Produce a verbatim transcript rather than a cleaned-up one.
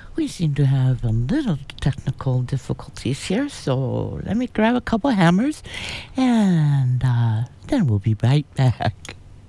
We seem to have a little technical difficulties here, so let me grab a couple hammers and uh, then we'll be right back.